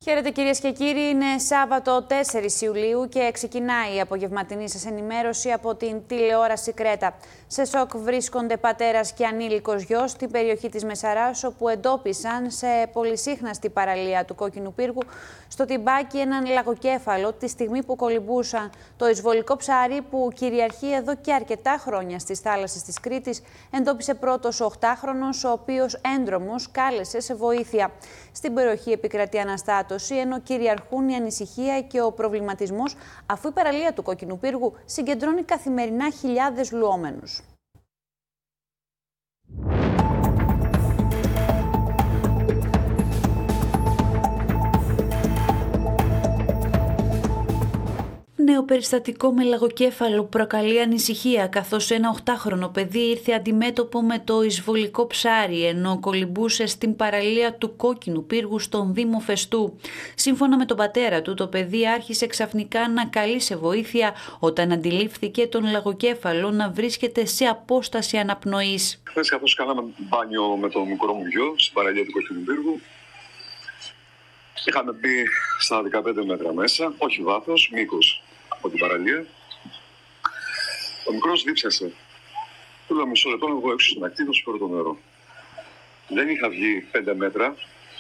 Χαίρετε κυρίες και κύριοι, είναι Σάββατο 4 Ιουλίου και ξεκινάει η απογευματινή σας ενημέρωση από την τηλεόραση Κρέτα. Σε σοκ βρίσκονται πατέρας και ανήλικος γιος στην περιοχή της Μεσαράς, όπου εντόπισαν σε πολυσύχναστη παραλία του Κόκκινου Πύργου στο Τιμπάκι έναν λαγοκέφαλο τη στιγμή που κολυμπούσαν. Το εισβολικό ψάρι, που κυριαρχεί εδώ και αρκετά χρόνια στις θάλασσες της Κρήτης, εντόπισε πρώτος ο 8χρονος, ο οποίος έντρομος κάλεσε σε βοήθεια. Στην περιοχή επικρατεί αναστάτωση, ενώ κυριαρχούν η ανησυχία και ο προβληματισμός, αφού η παραλία του Κόκκινου Πύργου συγκεντρώνει καθημερινά χιλιάδες λουόμενους. Νέο περιστατικό με λαγοκέφαλο προκαλεί ανησυχία, καθώς ένα 8χρονο παιδί ήρθε αντιμέτωπο με το εισβολικό ψάρι, ενώ κολυμπούσε στην παραλία του Κόκκινου Πύργου στον Δήμο Φεστού. Σύμφωνα με τον πατέρα του, το παιδί άρχισε ξαφνικά να καλεί σε βοήθεια όταν αντιλήφθηκε τον λαγοκέφαλο να βρίσκεται σε απόσταση αναπνοής. Χθες, καθώς κάναμε μπάνιο με το μικρό μου γιο στην παραλία του Κόκκινου Πύργου, είχαμε μπει στα 15 μέτρα μέσα, όχι βάθος, μήκος από την παραλία. Ο μικρός δίψασε. Του λέω μισό λεπτό, εγώ έξω στην ακτή, θα σου φέρω το νερό. Δεν είχα βγει 5 μέτρα